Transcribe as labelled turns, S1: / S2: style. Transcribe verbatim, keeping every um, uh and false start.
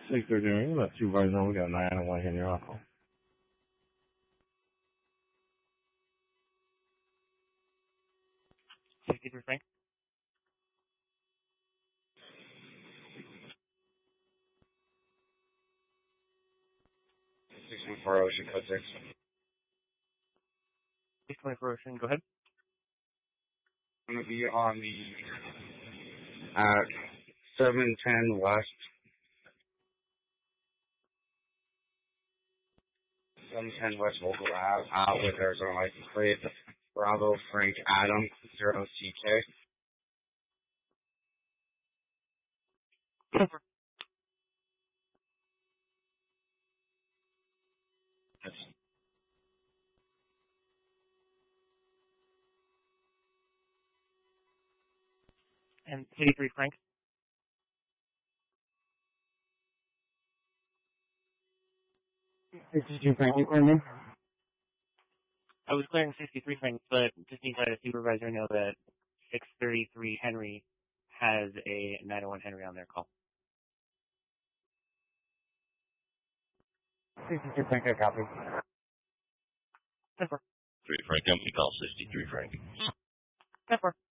S1: six thirty-nine, that's Supervisor, we got nine oh one Henry Rocco.
S2: sixty-three Frank.
S3: six one four Ocean, code six.
S2: six twenty-four Ocean, go ahead.
S3: I'm going to be on the, at seven ten West. seven ten West Vocal Ave, out with Arizona license plate. Bravo Frank Adam, zero C K.
S2: Over.
S3: That's
S2: And eighty-three Frank.
S4: sixty-two Frank, you clear me?
S2: I was clearing sixty-three Frank, but just need to let a supervisor know that six thirty-three Henry has a nine oh one Henry on their call.
S4: sixty-two Frank, I copy.
S2: ten four.
S5: Three Frank, company call sixty-three Frank.
S2: ten four.